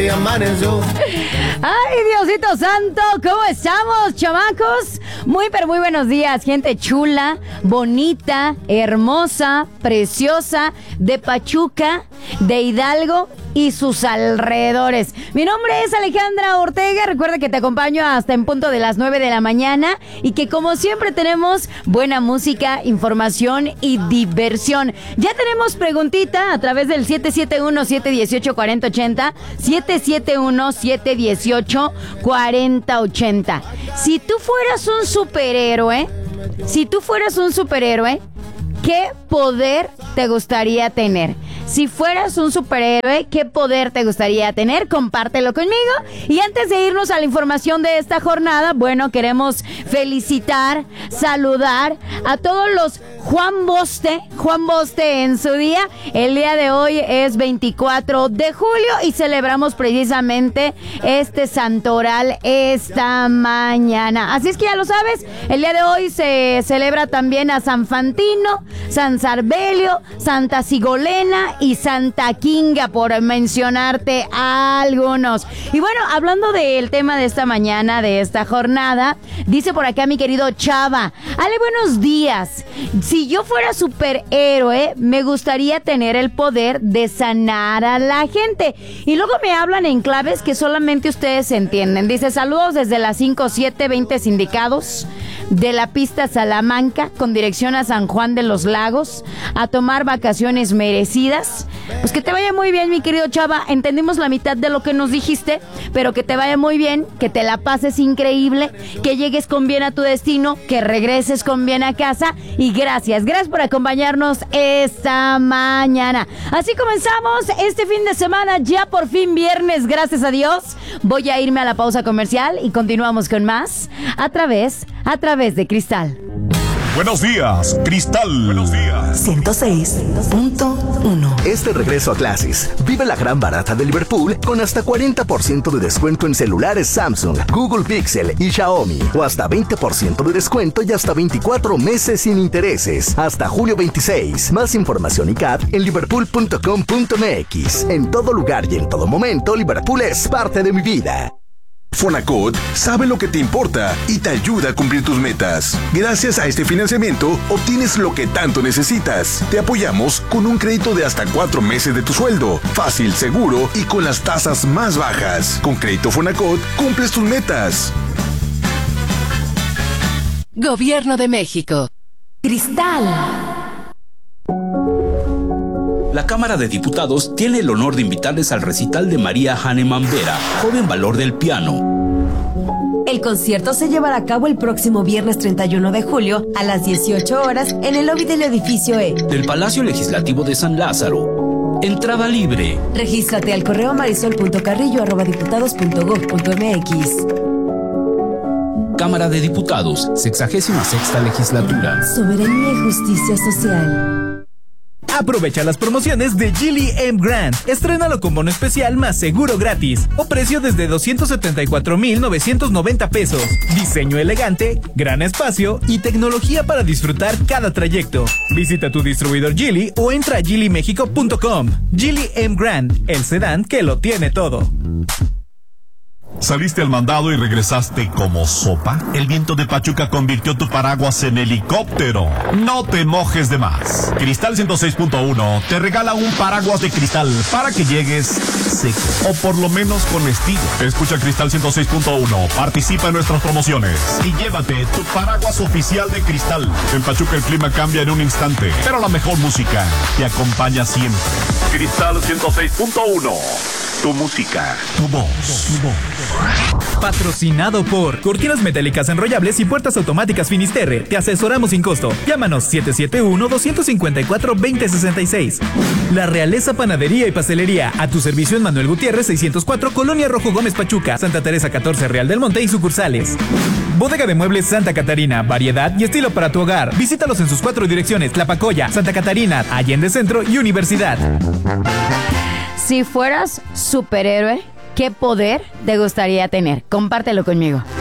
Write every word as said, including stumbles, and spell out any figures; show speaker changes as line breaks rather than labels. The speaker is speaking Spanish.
Ay, Diosito Santo, ¿cómo estamos, chamacos? Muy, pero muy buenos días, gente chula, bonita, hermosa, preciosa, de Pachuca, de Hidalgo y sus alrededores. Mi nombre es Alejandra Ortega. Recuerda que te acompaño hasta en punto de las nueve de la mañana y que como siempre tenemos buena música, información y diversión. Ya tenemos preguntita a través del siete siete uno, siete uno ocho, cuatro cero ocho cero, siete siete uno, siete uno ocho, cuatro cero ocho cero. Si tú fueras un superhéroe, si tú fueras un superhéroe, ¿qué poder te gustaría tener? Si fueras un superhéroe, ¿qué poder te gustaría tener? Compártelo conmigo. Y antes de irnos a la información de esta jornada, bueno, queremos felicitar, saludar a todos los Juan Boste, Juan Boste en su día. El día de hoy es veinticuatro de julio y celebramos precisamente este santoral esta mañana. Así es que ya lo sabes, el día de hoy se celebra también a San Fantino, San Sarbelio, Santa Sigolena y Santa Kinga, por mencionarte algunos. Y bueno, hablando del tema de esta mañana, de esta jornada, dice por acá mi querido Chava: Ale, buenos días. Si yo fuera superhéroe, me gustaría tener el poder de sanar a la gente. Y luego me hablan en claves que solamente ustedes entienden. Dice: saludos desde las cinco siete veinte Sindicados, de la pista Salamanca, con dirección a San Juan de los Lagos, a tomar vacaciones merecidas. Pues que te vaya muy bien, mi querido Chava. Entendimos la mitad de lo que nos dijiste, pero que te vaya muy bien, que te la pases increíble, que llegues con bien a tu destino, que regreses con bien a casa. Y gracias, gracias por acompañarnos esta mañana. Así comenzamos este fin de semana, ya por fin viernes, gracias a Dios. Voy a irme a la pausa comercial y continuamos con más a través, a través de Cristal.
Buenos días, Cristal. Buenos días.
ciento seis punto uno.
Este regreso a clases, vive la gran barata de Liverpool con hasta cuarenta por ciento de descuento en celulares Samsung, Google Pixel y Xiaomi. O hasta veinte por ciento de descuento y hasta veinticuatro meses sin intereses. Hasta julio veintiséis. Más información y C A D en liverpool punto com punto m x. En todo lugar y en todo momento, Liverpool es parte de mi vida.
Fonacot sabe lo que te importa y te ayuda a cumplir tus metas. Gracias a este financiamiento, obtienes lo que tanto necesitas. Te apoyamos con un crédito de hasta cuatro meses de tu sueldo. Fácil, seguro y con las tasas más bajas. Con Crédito Fonacot, cumples tus metas.
Gobierno de México. Cristal.
La Cámara de Diputados tiene el honor de invitarles al recital de María Hahnemann Vera, joven valor del piano.
El concierto se llevará a cabo el próximo viernes treinta y uno de julio a las dieciocho horas en el lobby del edificio E
del Palacio Legislativo de San Lázaro. Entrada libre.
Regístrate al correo marisol punto carrillo arroba diputados punto gob punto m x.
Cámara de Diputados, sexagésima sexta legislatura.
Soberanía y justicia social.
Aprovecha las promociones de Geely M Grand. Estrénalo con bono especial más seguro gratis. O precio desde doscientos setenta y cuatro mil novecientos noventa pesos. Diseño elegante, gran espacio y tecnología para disfrutar cada trayecto. Visita tu distribuidor Geely o entra a geely mexico punto com. Geely M Grand, el sedán que lo tiene todo.
¿Saliste al mandado y regresaste como sopa? El viento de Pachuca convirtió tu paraguas en helicóptero. No te mojes de más. Cristal ciento seis punto uno te regala un paraguas de cristal para que llegues seco, o por lo menos con estilo. Escucha Cristal ciento seis punto uno, participa en nuestras promociones y llévate tu paraguas oficial de Cristal. En Pachuca el clima cambia en un instante, pero la mejor música te acompaña siempre. Cristal ciento seis punto uno. Tu música, tu voz, tu voz.
Patrocinado por Cortinas Metálicas Enrollables y Puertas Automáticas Finisterre. Te asesoramos sin costo. Llámanos siete siete uno, dos cinco cuatro, dos cero seis seis. La Realeza Panadería y Pastelería. A tu servicio en Manuel Gutiérrez seiscientos cuatro, Colonia Rojo Gómez Pachuca, Santa Teresa catorce, Real del Monte y sucursales. Bodega de Muebles Santa Catarina. Variedad y estilo para tu hogar. Visítalos en sus cuatro direcciones: Tlapacoya, Santa Catarina, Allende Centro y Universidad.
Si fueras superhéroe, ¿qué poder te gustaría tener? Compártelo conmigo.